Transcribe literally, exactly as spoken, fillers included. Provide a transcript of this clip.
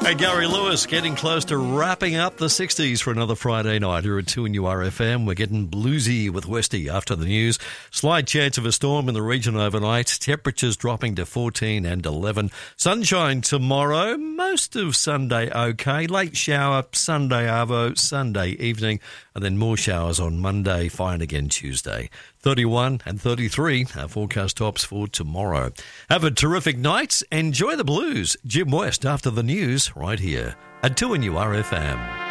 Hey, Gary Lewis getting close to wrapping up the sixties for another Friday night here at two N U R F M. We're getting bluesy with Westy after the news. Slight chance of a storm in the region overnight. Temperatures dropping to fourteen and eleven. Sunshine tomorrow. Most of Sunday okay. Late shower Sunday arvo, Sunday evening. And then more showers on Monday. Fine again Tuesday. thirty-one and thirty-three are forecast tops for tomorrow. Have a terrific night. Enjoy the blues. Jim West after the news right here at two N U R F M.